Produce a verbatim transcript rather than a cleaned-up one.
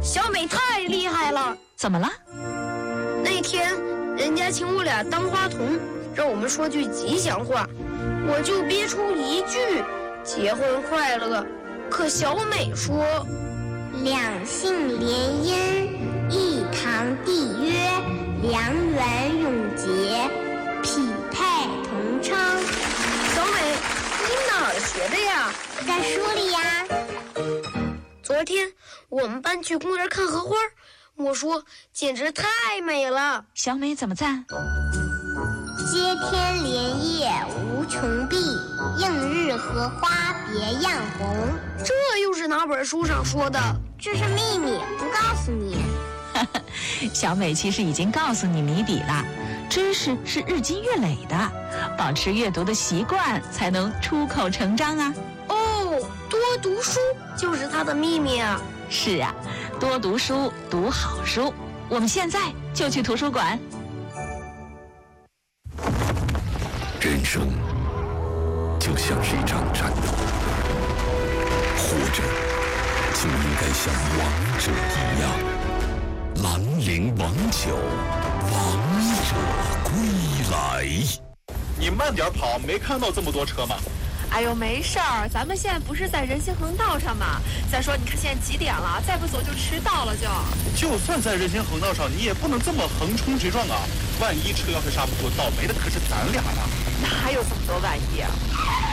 小美太厉害了。 怎么了？ 那天人家请我俩当花童，让我们说句吉祥话，我就憋出一句结婚快乐。可小美说， 两姓联姻，一堂缔约，良缘永结，匹配同称。 小美，你哪儿学的呀？ 在书里呀。 昨天我们班去公园看荷花，我说简直太美了。 小美怎么赞？ 接天莲叶无穷碧，映日荷花别样红。 这又是哪本书上说的？ 这是秘密，不告诉你。 小美其实已经告诉你谜底了，知识是日积月累的，保持阅读的习惯才能出口成章啊。 哦，多读书就是它的秘密啊。 是啊，多读书，读好书。我们现在就去图书馆。 人生就像是一场战斗，活着就应该像王者一样。兰陵王酒，王者归来。 你慢点跑，没看到这么多车吗？ 哎呦，没事儿，咱们现在不是在人行横道上吗？再说，你看现在几点了？再不走就迟到了就。 就算在人行横道上，你也不能这么横冲直撞啊！万一车要是刹不住，倒霉的可是咱俩呀！ 哪有这么多万一啊？